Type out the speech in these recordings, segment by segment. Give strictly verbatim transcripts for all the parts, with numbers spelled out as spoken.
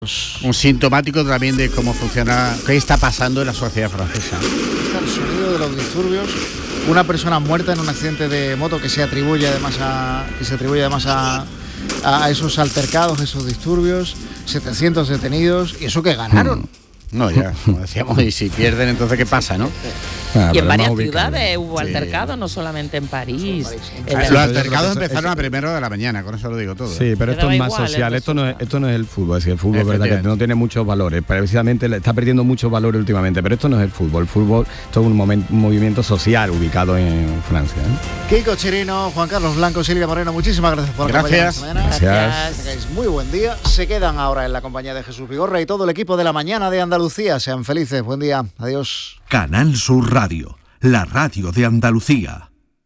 Un sintomático también de cómo funciona, qué está pasando en la sociedad francesa. Está el sonido de los disturbios. Una persona muerta en un accidente de moto que se atribuye además a que se atribuye además a, a esos altercados, esos disturbios. setecientos detenidos y eso que ganaron. No, ya, como decíamos, y si pierden, entonces ¿qué pasa, no? Ah, y en varias ciudades hubo sí. altercados, no solamente en París. En París. Los altercados empezaron a primero de la mañana, con eso lo digo todo. Sí, pero esto es más igual, social, esto no es, esto no es el fútbol, es decir, el fútbol verdad que no tiene muchos valores, precisamente está perdiendo muchos valores últimamente, pero esto no es el fútbol, el fútbol esto es un, momento, un movimiento social ubicado en Francia. ¿eh? Kiko Chirino, Juan Carlos Blanco, Silvia Moreno, muchísimas gracias por acompañarnos esta mañana. Gracias. Tengáis muy buen día. Se quedan ahora en la compañía de Jesús Vigorra y todo el equipo de La Mañana de Andalucía. Sean felices, buen día, adiós. Canal Sur Radio, la radio de Andalucía.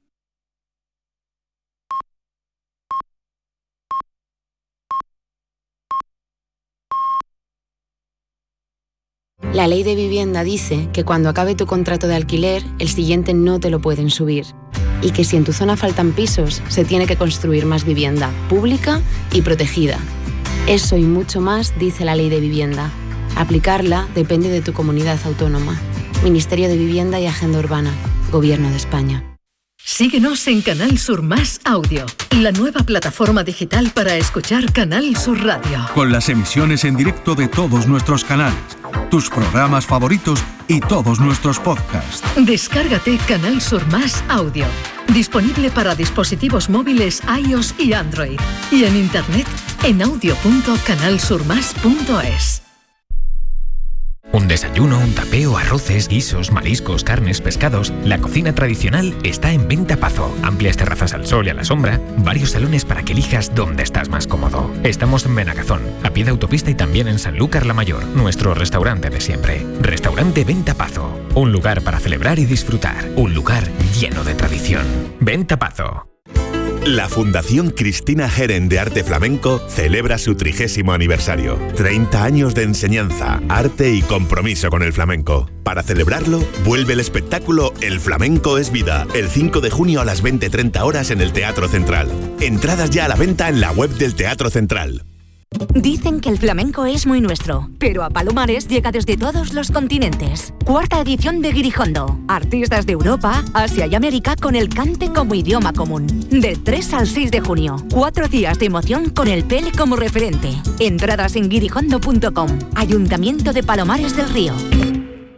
La ley de vivienda dice que cuando acabe tu contrato de alquiler, el siguiente no te lo pueden subir. Y que si en tu zona faltan pisos, se tiene que construir más vivienda pública y protegida. Eso y mucho más dice la ley de vivienda. Aplicarla depende de tu comunidad autónoma. Ministerio de Vivienda y Agenda Urbana. Gobierno de España. Síguenos en Canal Sur Más Audio, la nueva plataforma digital para escuchar Canal Sur Radio. Con las emisiones en directo de todos nuestros canales, tus programas favoritos y todos nuestros podcasts. Descárgate Canal Sur Más Audio, disponible para dispositivos móviles iOS y Android, y en internet en audio punto canal sur más punto es. Un desayuno, un tapeo, arroces, guisos, mariscos, carnes, pescados. La cocina tradicional está en Venta Pazo. Amplias terrazas al sol y a la sombra. Varios salones para que elijas dónde estás más cómodo. Estamos en Benagazón, a pie de autopista y también en Sanlúcar la Mayor, nuestro restaurante de siempre. Restaurante Venta Pazo. Un lugar para celebrar y disfrutar. Un lugar lleno de tradición. Venta Pazo. La Fundación Cristina Geren de Arte Flamenco celebra su trigésimo aniversario. treinta años de enseñanza, arte y compromiso con el flamenco. Para celebrarlo, vuelve el espectáculo El Flamenco es Vida, el cinco de junio a las veinte treinta horas en el Teatro Central. Entradas ya a la venta en la web del Teatro Central. Dicen que el flamenco es muy nuestro, pero a Palomares llega desde todos los continentes. Cuarta edición de Guirijondo. Artistas de Europa, Asia y América con el cante como idioma común. Del tres al seis de junio. Cuatro días de emoción con el Pele como referente. Entradas en guirijondo punto com. Ayuntamiento de Palomares del Río.